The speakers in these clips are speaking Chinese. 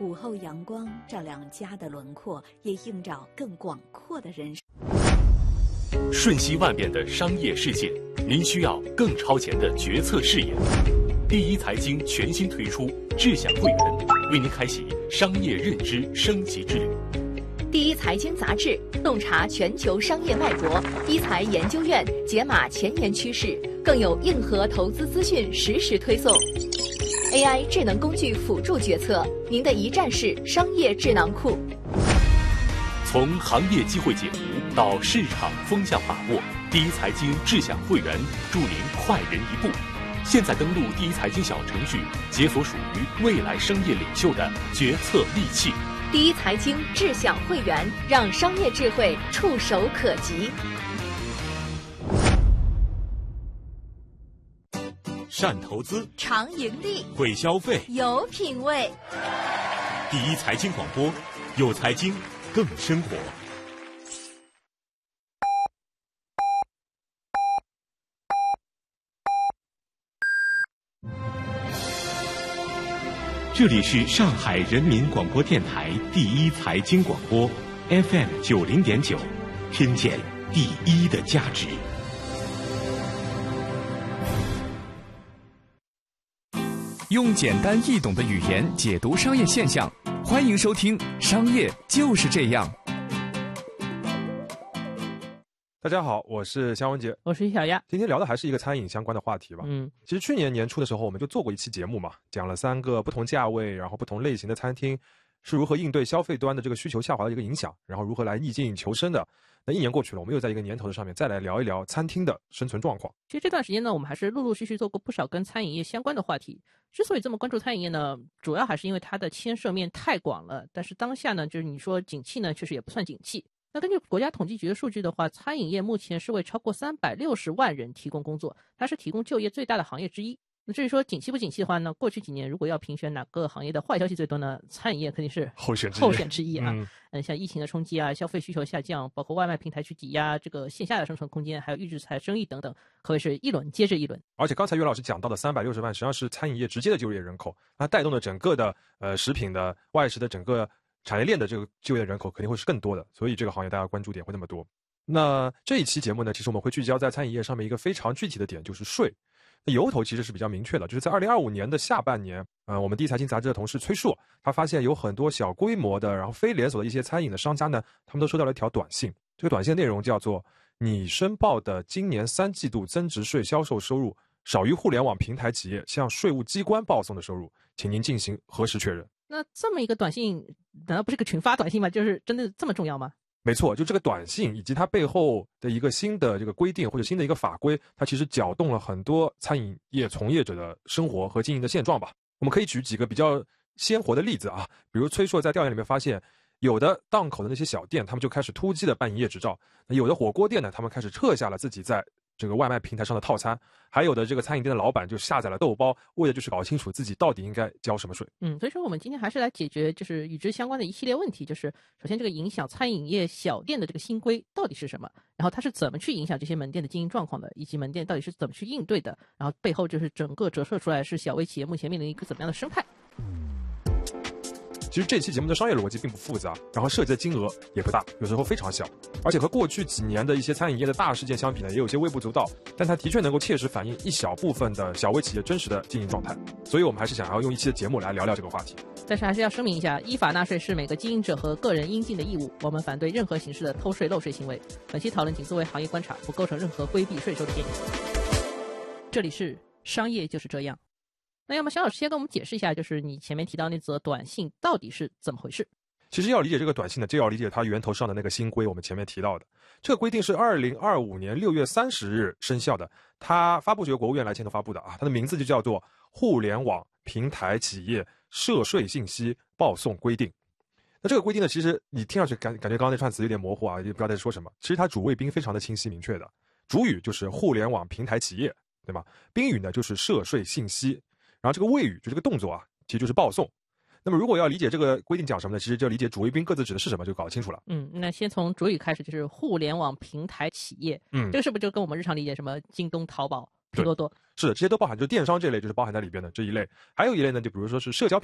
午后阳光照亮家的轮廓，也映照更广阔的人生。 瞬息万变的商业世界，您需要更超前的决策视野。第一财经全新推出智享会员，为您开启商业认知升级之旅。 第一财经杂志洞察全球商业脉搏，一财研究院解码前沿趋势，更有硬核投资资讯实时推送。AI 智能工具辅助决策，您的一站式商业智囊库。 从行业机会解读到市场风向把握，第一财经智享会员助您快人一步。现在登录第一财经小程序，解锁属于未来商业领袖的决策利器。 第一财经智享会员，让商业智慧触手可及。 善投资， 常盈利， 会消费， 有品位。 第一财经广播，有财经更生活。这里是上海人民广播电台第一财经广播 FM90.9，听见第一的价值。 用简单易懂的语言解读商业现象，欢迎收听《商业就是这样》。 大家好，我是肖文杰， 我是小丫。 今天聊的还是一个餐饮相关的话题吧。其实去年年初的时候，我们就做过一期节目嘛，讲了3个不同价位，然后不同类型的餐厅是如何应对消费端的这个需求下滑的一个影响，然后如何来逆境求生的。那1年过去了，我们又在一个年头的上面再来聊一聊餐厅的生存状况。 其实这段时间呢，我们还是陆陆续续做过不少跟餐饮业相关的话题。之所以这么关注餐饮业呢，主要还是因为它的牵涉面太广了。但是当下呢，就是你说景气呢，确实也不算景气。那根据国家统计局的数据的话，餐饮业目前是为超过360万人提供工作，它是提供就业最大的行业之一。那至于说景气不景气的话呢，过去几年如果要评选哪个行业的坏消息最多呢，餐饮业肯定是后选之一啊。像疫情的冲击啊，消费需求下降，包括外卖平台去抵押这个线下的生存空间，还有预制菜生意等等，可谓是一轮接着一轮。 而且刚才岳老师讲到的360万，实际上是餐饮业直接的就业人口，它带动了整个的食品的外食的整个产业链的这个就业人口肯定会是更多的，所以这个行业大家关注点会那么多。那这一期节目呢，其实我们会聚焦在餐饮业上面一个非常具体的点，就是税。那由头其实是比较明确的，就是在2025年的下半年，我们第一财经杂志的同事崔硕，他发现有很多小规模的，然后非连锁的一些餐饮的商家呢，他们都收到了一条短信。这个短信的内容叫做：你申报的今年3季度增值税销售收入少于互联网平台企业向税务机关报送的收入，请您进行核实确认。 那这么一个短信，难道不是个群发短信吗？就是真的这么重要吗？ 没错，就这个短信以及它背后的一个新的这个规定或者新的一个法规，它其实搅动了很多餐饮业从业者的生活和经营的现状吧。我们可以举几个比较鲜活的例子啊，比如崔硕在调研里面发现，有的档口的那些小店，他们就开始突击的办营业执照；有的火锅店呢，他们开始撤下了自己在这个外卖平台上的套餐，还有的这个餐饮店的老板就下载了豆包，为的就是搞清楚自己到底应该交什么税。 所以说我们今天还是来解决就是与之相关的一系列问题，就是首先这个影响餐饮业小店的这个新规到底是什么，然后它是怎么去影响这些门店的经营状况的，以及门店到底是怎么去应对的，然后背后就是整个折射出来是小微企业目前面临一个怎么样的生态。 其实这期节目的商业逻辑并不复杂，然后涉及的金额也不大，有时候非常小，而且和过去几年的一些餐饮业的大事件相比呢，也有些微不足道，但它的确能够切实反映一小部分的小微企业真实的经营状态，所以我们还是想要用一期的节目来聊聊这个话题。 但是还是要声明一下，依法纳税是每个经营者和个人应尽的义务，我们反对任何形式的偷税漏税行为。本期讨论仅作为行业观察，不构成任何规避税收的建议。这里是商业就是这样。那要么肖老师先跟我们解释一下，就是你前面提到那则短信到底是怎么回事？ 其实要理解这个短信呢，就要理解它源头上的那个新规，我们前面提到的这个规定是2025年6月30日生效的，它发布是由国务院来牵头发布的啊，它的名字就叫做《互联网平台企业涉税信息报送规定》。那这个规定呢，其实你听上去感觉刚刚那串词有点模糊啊，也不知道在说什么。其实它主谓宾非常的清晰明确的，主语就是互联网平台企业，对吗？宾语呢就是涉税信息。然后这个谓语就这个动作啊，其实就是报送。那么如果要理解这个规定讲什么呢，其实就理解主谓宾各自指的是什么就搞清楚了。 那先从主语开始，就是互联网平台企业。这个是不是就跟我们日常理解什么京东、淘宝、拼多多？ 是的，这些都包含，就是电商这类就是包含在里边的这一类。还有一类呢，就比如说是社交平台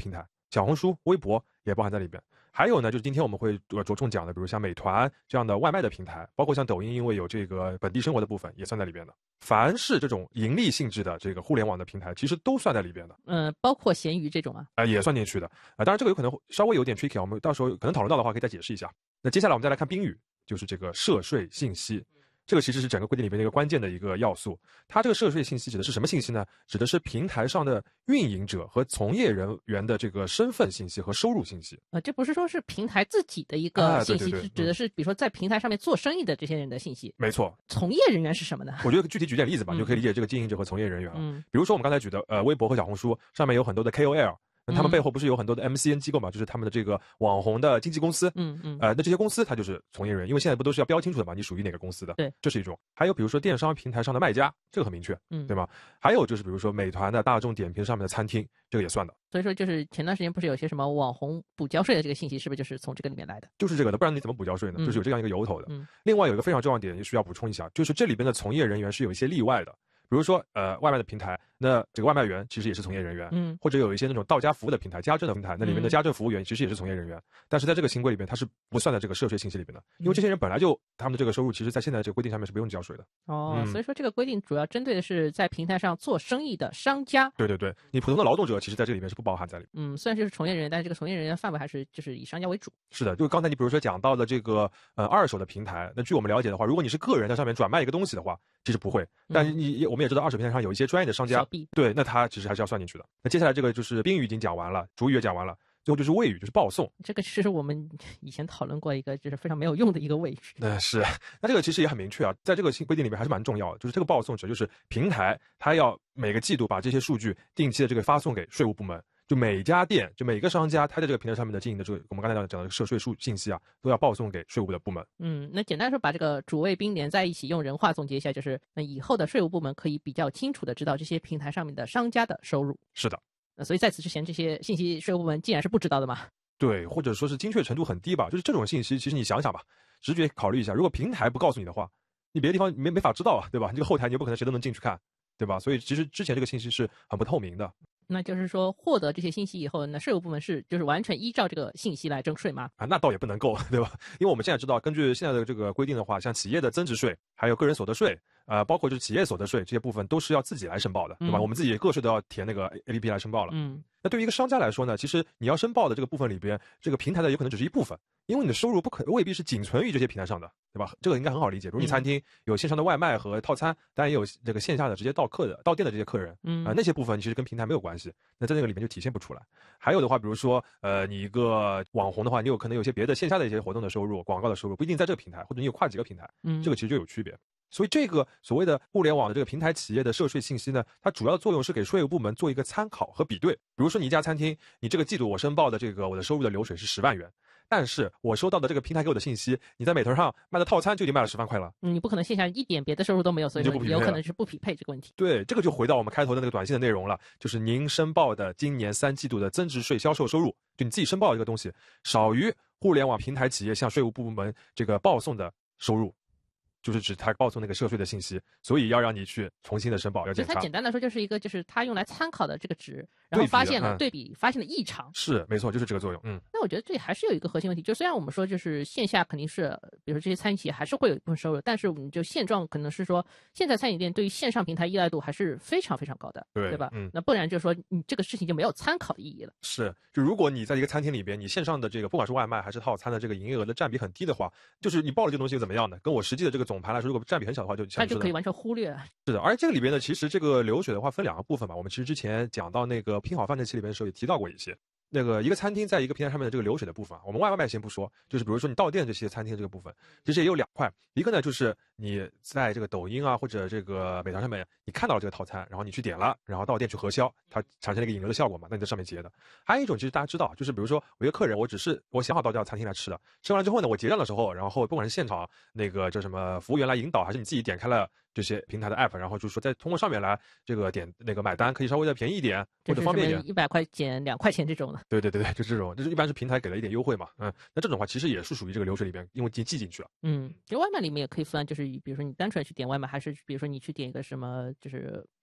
小红书、微博也包含在里边。还有呢，就是今天我们会着重讲的，比如像美团这样的外卖的平台，包括像抖音，因为有这个本地生活的部分也算在里边的。凡是这种盈利性质的这个互联网的平台，其实都算在里边的。 包括闲鱼这种啊， 也算进去的。当然这个有可能稍微有点 tricky，我们到时候可能讨论到的话，可以再解释一下。那接下来我们再来看宾语，就是这个涉税信息。这个其实是整个规定里面的一个关键的一个要素。它这个涉税信息指的是什么信息呢？指的是平台上的运营者和从业人员的这个身份信息和收入信息。 这不是说是平台自己的一个信息， 对指的是比如说在平台上面做生意的这些人的信息。 没错。 从业人员是什么呢？ 我觉得具体举点例子吧，你就可以理解这个经营者和从业人员了。比如说我们刚才举的微博和小红书上面有很多的 KOL。他们背后不是有很多的 MCN 机构嘛，就是他们的这个网红的经纪公司。那这些公司它就是从业人员，因为现在不都是要标清楚的嘛，你属于哪个公司的？ 对， 这是一种。还有比如说电商平台上的卖家，这个很明确，对吗？还有就是比如说美团的大众点评上面的餐厅，这个也算的。 所以说就是前段时间不是有些什么网红补交税的这个信息，是不是就是从这个里面来的？ 就是这个的，不然你怎么补交税呢？就是有这样一个由头的。另外有一个非常重要的点也需要补充一下，就是这里边的从业人员是有一些例外的。比如说外卖的平台，那这个外卖员其实也是从业人员，或者有一些那种到家服务的平台，家政的平台，那里面的家政服务员其实也是从业人员，但是在这个新规里边，它是不算在这个涉税信息里边的，因为这些人本来就他们的这个收入，其实在现在这个规定上面是不用交税的。 所以说这个规定主要针对的是在平台上做生意的商家。 对，你普通的劳动者其实在这里面是不包含在里面。 虽然就是从业人员，但是这个从业人员范围还是就是以商家为主。 是的，就刚才你比如说讲到的这个二手的平台，那据我们了解的话，如果你是个人在上面转卖一个东西的话，其实不会，但是我们也知道二手平台上有一些专业的商家，对，那他其实还是要算进去的。那接下来这个就是宾语已经讲完了，主语也讲完了，最后就是谓语，就是报送。 这个其实我们以前讨论过一个就是非常没有用的一个谓语。 是，那这个其实也很明确啊，在这个新规定里面还是蛮重要的，就是这个报送者就是平台它要每个季度把这些数据定期的这个发送给税务部门。就每家店，就每个商家，他在这个平台上面的经营的这个，我们刚才讲的涉税信息啊，都要报送给税务的部门。 那简单说，把这个主谓宾连在一起，用人话总结一下，就是那以后的税务部门可以比较清楚的知道这些平台上面的商家的收入。 是的。 所以在此之前，这些信息税务部门竟然是不知道的嘛？ 对，或者说是精确程度很低吧。就是这种信息，其实你想想吧，直觉考虑一下，如果平台不告诉你的话，你别的地方没法知道啊，对吧？你这个后台你又不可能谁都能进去看，对吧？所以其实之前这个信息是很不透明的。 那就是说，获得这些信息以后，那税务部门就是完全依照这个信息来征税吗？ 那倒也不能够，对吧？因为我们现在知道，根据现在的这个规定的话，像企业的增值税，还有个人所得税，包括就是企业所得税这些部分都是要自己来申报的，对吧？我们自己个税都要填那个 APP 来申报了。那对于一个商家来说呢，其实你要申报的这个部分里边，这个平台的有可能只是一部分，因为你的收入未必是仅存于这些平台上的，对吧？这个应该很好理解。比如你餐厅有线上的外卖和套餐，当然也有这个线下的直接到店的这些客人，那些部分其实跟平台没有关系，那在那个里面就体现不出来。还有的话，比如说你一个网红的话，你有可能有些别的线下的一些活动的收入、广告的收入，不一定在这个平台，或者你有跨几个平台，这个其实就有区别。所以这个所谓的互联网的这个平台企业的涉税信息呢，它主要的作用是给税务部门做一个参考和比对。比如说你一家餐厅，你这个季度我申报的这个我的收入的流水是10万元，但是我收到的这个平台给我的信息，你在美团上卖的套餐就已经卖了10万块了。 你不可能线下一点别的收入都没有，所以说有可能是不匹配这个问题。 对，这个就回到我们开头的那个短信的内容了，就是您申报的今年3季度的增值税销售收入，就你自己申报的这个东西，少于互联网平台企业向税务部门这个报送的收入。就是指他报送那个涉税的信息，所以要让你去重新的申报，要检查。 它简单的说就是一个，就是它用来参考的这个值，然后发现了对比发现了异常。 是没错，就是这个作用。 那我觉得这里还是有一个核心问题，就虽然我们说就是线下肯定是，比如说这些餐饮企业还是会有一部分收入，但是我们就现状可能是说，现在餐饮店对于线上平台依赖度还是非常非常高的，对吧？那不然就是说你这个事情就没有参考的意义了。 是，就如果你在一个餐厅里边，你线上的这个不管是外卖还是套餐的这个营业额的占比很低的话，就是你报了这个东西怎么样呢？跟我实际的这个总盘来说，如果占比很小的话， 那就可以完全忽略了。 是的，而这个里边呢，其实这个流水的话分2个部分吧。我们其实之前讲到那个拼好饭那期里边的时候也提到过一些。那个一个餐厅在一个平台上面的这个流水的部分，我们外卖先不说，就是比如说你到店这些餐厅的这个部分，其实也有2块。一个呢就是你在这个抖音啊或者这个美团上面，你看到了这个套餐，然后你去点了，然后到店去核销，它产生了一个引流的效果嘛，那你在上面结的。还有一种其实大家知道，就是比如说我一个客人，我想好到这家餐厅来吃的，吃完了之后呢，我结账的时候，然后不管是现场那个叫什么服务员来引导，还是你自己点开了这些平台的 app， 然后就是说再通过上面来这个点那个买单，可以稍微的便宜一点或者方便一点 ，100块减2块钱这种的。 对，就这种，就是一般是平台给了一点优惠嘛。那这种的话其实也是属于这个流水里边，因为记进去了。 其实外卖里面也可以分，就是比如说你单纯去点外卖，还是比如说你去点一个什么就是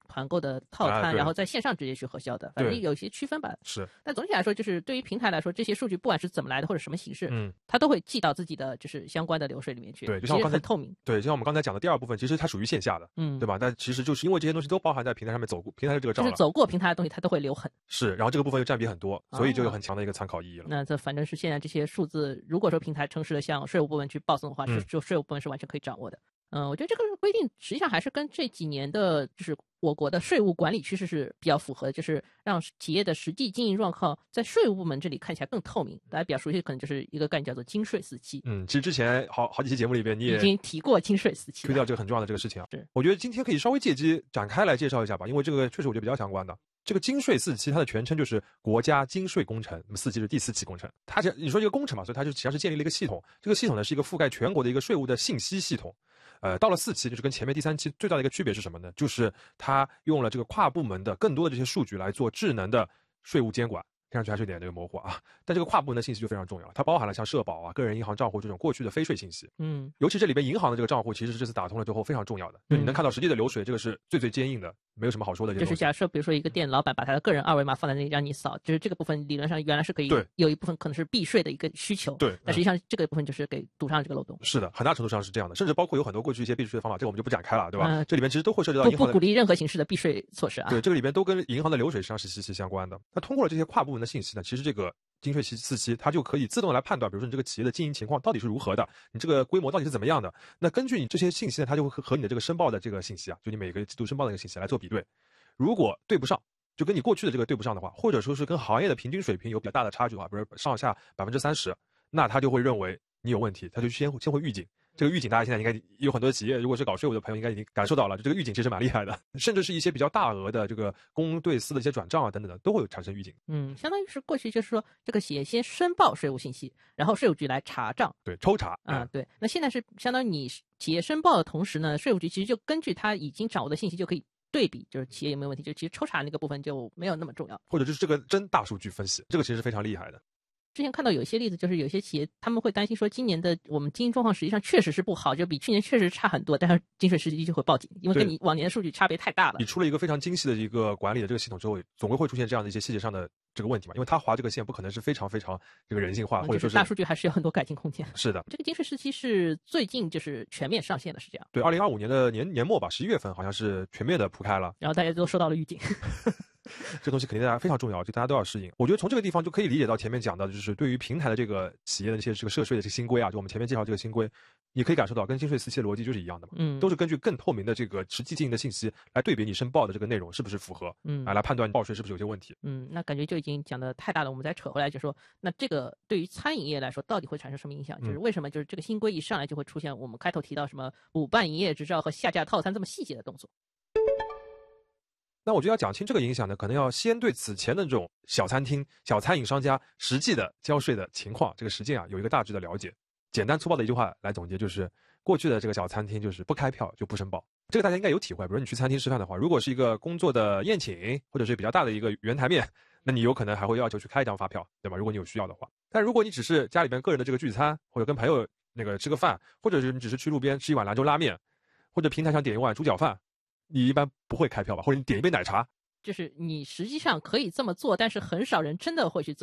团购的套餐， 对然后在线上直接去核销的，反正有一些区分吧。 是。 但总体来说，就是对于平台来说，这些数据不管是怎么来的或者什么形式，它都会记到自己的就是相关的流水里面去。 对，就像我刚才很透明。 对，就像我们刚才讲的第二部分，其实它属于线下的，对吧？但其实就是因为这些东西都包含在平台上面走过平台的这个账了， 就是走过平台的东西，它都会留痕。 是，然后这个部分又占比很多，所以就有很强的一个参考意义了。 那这反正是现在这些数字，如果说平台诚实的向税务部门去报送的话，就税务部门是完全可以掌握的。我觉得这个规定实际上还是跟这几年的就是我国的税务管理趋势是比较符合的，就是让企业的实际经营状况在税务部门这里看起来更透明。大家比较熟悉可能就是一个概念叫做金税四期。 其实之前好几期节目里边你也已经提过金税四期， 推掉这个很重要的这个事情啊。 是， 我觉得今天可以稍微借机展开来介绍一下吧，因为这个确实我觉得比较相关的。这个金税四期它的全称就是国家金税工程，那么4期是第4期工程。它你说一个工程嘛，所以它就实际上是建立了一个系统。这个系统呢是一个覆盖全国的一个税务的信息系统。到了4期，就是跟前面第3期最大的一个区别是什么呢？就是它用了这个跨部门的更多的这些数据来做智能的税务监管。看上去还是有点这个模糊啊，但这个跨部门的信息就非常重要了，它包含了像社保啊、个人银行账户这种过去的非税信息。尤其这里边银行的这个账户，其实是这次打通了之后非常重要的，就你能看到实际的流水，这个是最坚硬的，没有什么好说的。 就是假设比如说一个店老板把他的个人二维码放在那里让你扫，就是这个部分理论上原来是可以有一部分可能是避税的一个需求， 对， 但实际上这个部分就是给堵上这个漏洞。 是的，很大程度上是这样的，甚至包括有很多过去一些避税的方法，这个我们就不展开了，对吧？这里边其实都会涉及到银行不鼓励任何形式的避税措施啊。 对，这个里边都跟银行的流水实际上是息息相关的。那通过了这些跨部门的信息呢，其实这个金税4期它就可以自动来判断，比如说你这个企业的经营情况到底是如何的，你这个规模到底是怎么样的。那根据你这些信息呢，它就会和你的这个申报的这个信息啊，就你每个季度申报的这个信息来做比对。如果对不上，就跟你过去的这个对不上的话，或者说是跟行业的平均水平有比较大的差距的话，比如上下30%，那他就会认为你有问题，他就先会预警。这个预警大家现在应该有很多企业，如果是搞税务的朋友应该已经感受到了，这个预警其实蛮厉害的，甚至是一些比较大额的这个公对私的一些转账啊等等的都会有产生预警。 相当于是过去就是说这个企业先申报税务信息，然后税务局来查账， 对，抽查对。那现在是相当于你企业申报的同时呢，税务局其实就根据他已经掌握的信息就可以对比，就是企业有没有问题，就其实抽查那个部分就没有那么重要， 或者就是这个真大数据分析，这个其实是非常厉害的。 之前看到有一些例子，就是有些企业他们会担心说，今年的我们经营状况实际上确实是不好，就比去年确实差很多，但是金税4期就会报警，因为跟你往年的数据差别太大了。 你出了一个非常精细的一个管理的这个系统之后，总归会出现这样的一些细节上的这个问题嘛，因为它划这个线不可能是非常这个人性化，或者说是大数据还是有很多改进空间。 是的， 这个金税4期是最近就是全面上线的，是这样。 对，2025年的年末吧，11月份好像是全面的铺开了， 然后大家都收到了预警。 这东西肯定大家非常重要，就大家都要适应。我觉得从这个地方就可以理解到前面讲的，就是对于平台的这个企业的这个涉税的这个新规啊，就我们前面介绍这个新规，你可以感受到跟金税4期的逻辑就是一样的嘛，都是根据更透明的这个实际经营的信息来对比你申报的这个内容是不是符合，来判断报税是不是有些问题。 那感觉就已经讲的太大了，我们再扯回来就说，那这个对于餐饮业来说到底会产生什么影响？就是为什么就是这个新规一上来就会出现我们开头提到什么补办营业执照和下架套餐这么细节的动作？ 那我觉得要讲清这个影响呢，可能要先对此前的这种小餐厅、小餐饮商家实际的交税的情况，这个实践啊有一个大致的了解。简单粗暴的一句话来总结，就是过去的这个小餐厅就是不开票就不申报，这个大家应该有体会。比如你去餐厅吃饭的话，如果是一个工作的宴请或者是比较大的一个圆台面，那你有可能还会要求去开一张发票，对吧？如果你有需要的话。但如果你只是家里边个人的这个聚餐，或者跟朋友那个吃个饭，或者是你只是去路边吃一碗兰州拉面，或者平台上点一碗猪脚饭，你一般不会开票吧？或者你点一杯奶茶， 就是你实际上可以这么做，但是很少人真的会去做。